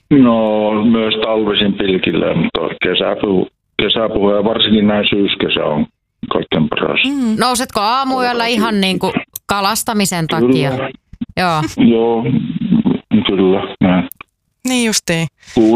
No myös talvisin pilkillä, mutta kesäpuu ja varsinkin näin syyskesä on kaikkein paras. Nousetko aamuyöllä ihan niin kuin kalastamisen takia? Kyllä. Joo. Joo, kyllä. Näin. Niin justiin.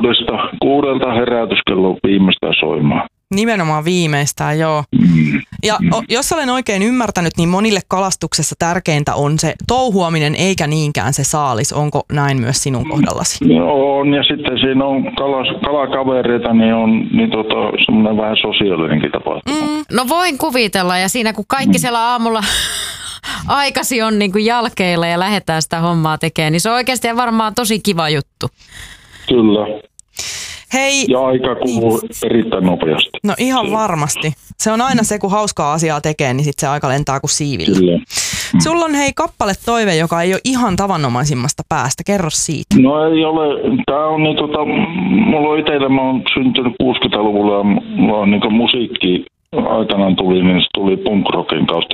6 herätyskello viimeistään soimaan. Nimenomaan viimeistään, joo. Ja jos olen oikein ymmärtänyt, niin monille kalastuksessa tärkeintä on se touhuaminen eikä niinkään se saalis. Onko näin myös sinun kohdallasi? Joo, ja sitten siinä on kalakavereita, niin on semmoinen vähän sosiaalinenkin tapahtuma. No voin kuvitella, ja siinä kun kaikki siellä aamulla aikasi on niin kuin jalkeilla ja lähdetään sitä hommaa tekemään, niin se on oikeasti varmaan tosi kiva juttu. Kyllä. Hei. Ja aika kuluu erittäin nopeasti. No ihan varmasti. Se on aina se, kun hauskaa asiaa tekee, niin sitten se aika lentää kuin siivillä. Kyllä. Sulla on kappale toive, joka ei ole ihan tavanomaisimmasta päästä. Kerro siitä. No ei ole. Tää on mulla on itsellä, mä oon syntynyt 60-luvulla ja mulla on musiikki aikanaan tuli, niin se tuli punk-rockin kautta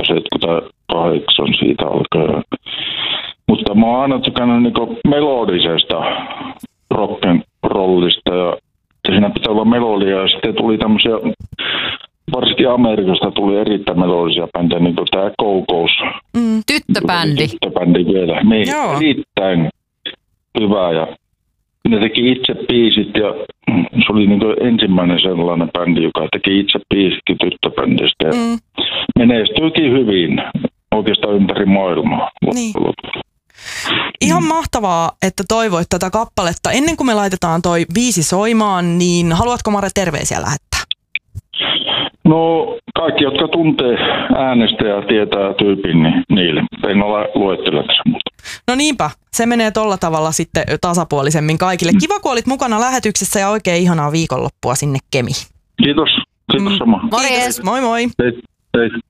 78 siitä alkaen. Mutta mä oon aina tykännyt melodisesta rocken rollista ja siinä pitää olla melodia ja sitten tuli tämmöisiä, varsinkin Amerikasta tuli erittäin melodisia bändejä, niin kuin tämä Go-Go's. Tyttöbändi. Tyttöbändi vielä, niin erittäin hyvä ja ne teki itse biisit ja se oli ensimmäinen sellainen bändi, joka teki itse biisitkin tyttöbändistä ja menestyikin hyvin oikeastaan ympäri maailmaa. Niin. Ihan mahtavaa, että toivoit tätä kappaletta. Ennen kuin me laitetaan toi biisi soimaan, niin haluatko Mare terveisiä lähettää? No kaikki, jotka tuntee äänestä ja tietää tyypin, niin niille. En ole luettele tässä muuta. No niinpä, se menee tolla tavalla sitten tasapuolisemmin kaikille. Kiva, kun olit mukana lähetyksessä ja oikein ihanaa viikonloppua sinne Kemiin. Kiitos, kiitos sama. Morjes. Moi moi. Hei.